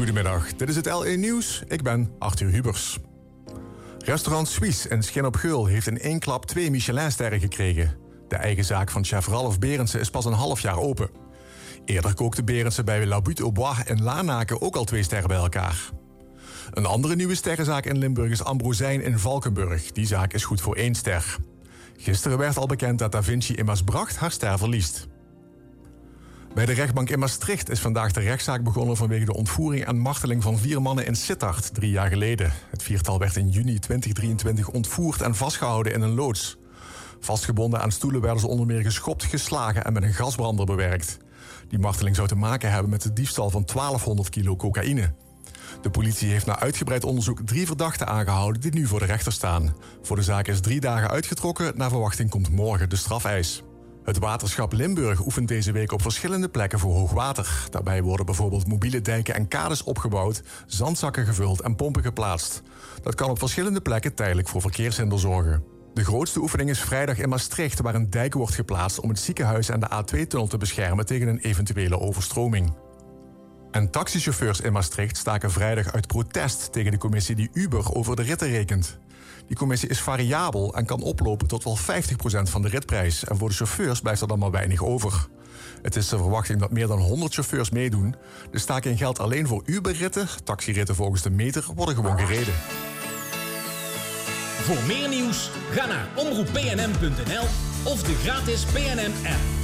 Goedemiddag, dit is het LE Nieuws. Ik ben Arthur Hubers. Restaurant Suisse in Schin op Geul heeft in één klap 2 Michelinsterren gekregen. De eigen zaak van chef Ralf Berendsen is pas een half jaar open. Eerder kookte Berendsen bij La Butte au Bois in Lanaken ook al 2 sterren bij elkaar. Een andere nieuwe sterrenzaak in Limburg is Ambrosijn in Valkenburg. Die zaak is goed voor 1 ster. Gisteren werd al bekend dat Da Vinci in Maasbracht haar ster verliest. Bij de rechtbank in Maastricht is vandaag de rechtszaak begonnen vanwege de ontvoering en marteling van 4 mannen in Sittard 3 jaar geleden. Het 4-tal werd in juni 2023 ontvoerd en vastgehouden in een loods. Vastgebonden aan stoelen werden ze onder meer geschopt, geslagen en met een gasbrander bewerkt. Die marteling zou te maken hebben met de diefstal van 1200 kilo cocaïne. De politie heeft na uitgebreid onderzoek 3 verdachten aangehouden die nu voor de rechter staan. Voor de zaak is 3 dagen uitgetrokken. Naar verwachting komt morgen de strafeis. Het waterschap Limburg oefent deze week op verschillende plekken voor hoogwater. Daarbij worden bijvoorbeeld mobiele dijken en kades opgebouwd, zandzakken gevuld en pompen geplaatst. Dat kan op verschillende plekken tijdelijk voor verkeershinder zorgen. De grootste oefening is vrijdag in Maastricht, waar een dijk wordt geplaatst om het ziekenhuis en de A2-tunnel te beschermen tegen een eventuele overstroming. En taxichauffeurs in Maastricht staken vrijdag uit protest tegen de commissie die Uber over de ritten rekent. Die commissie is variabel en kan oplopen tot wel 50% van de ritprijs. En voor de chauffeurs blijft er dan maar weinig over. Het is de verwachting dat meer dan 100 chauffeurs meedoen. De staking geldt alleen voor Uber-ritten. Taxiritten volgens de meter worden gewoon gereden. Voor meer nieuws, ga naar omroeppnm.nl of de gratis PNM-app.